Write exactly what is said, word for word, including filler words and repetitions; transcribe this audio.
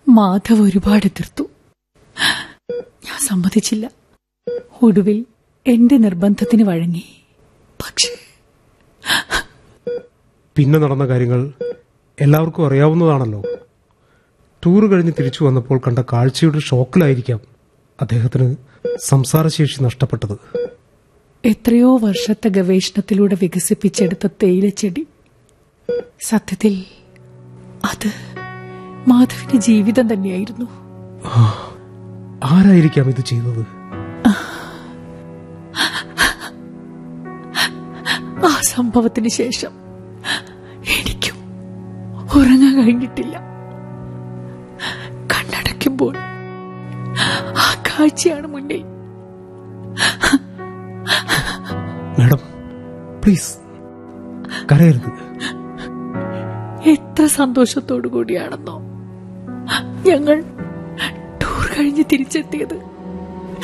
മാധവ് ഒരുപാട് എതിർത്തു. ഞാൻ സമ്മതിച്ചില്ല. ഒടുവിൽ എന്റെ നിർബന്ധത്തിന് വഴങ്ങി. പക്ഷേ പിന്നെ നടന്ന കാര്യങ്ങൾ എല്ലാവർക്കും അറിയാവുന്നതാണല്ലോ. ടൂർ കഴിഞ്ഞ് തിരിച്ചു വന്നപ്പോൾ കണ്ട കാഴ്ചയുടെ ഷോക്കിലായിരിക്കാം അദ്ദേഹത്തിന് സംസാരശേഷി നഷ്ടപ്പെട്ടത്. എത്രയോ വർഷത്തെ ഗവേഷണത്തിലൂടെ വികസിപ്പിച്ചെടുത്ത തേയിലച്ചെടി, സത്യത്തിൽ അത് മാധവിന്റെ ജീവിതം തന്നെയായിരുന്നു. ആരായിരിക്കാം ഇത് ചെയ്തത്? ആ സംഭവത്തിന് ശേഷം എനിക്കും ഉറങ്ങാൻ കഴിഞ്ഞിട്ടില്ല. കണ്ണടയ്ക്കുമ്പോൾ ആ കാഴ്ചയാണ് മുന്നിൽ. മാഡം, പ്ലീസ് കരയരുത്. എത്ര സന്തോഷത്തോടു കൂടിയാണെന്നോ ഞങ്ങൾ ടൂർ കഴിഞ്ഞ് തിരിച്ചെത്തിയത്.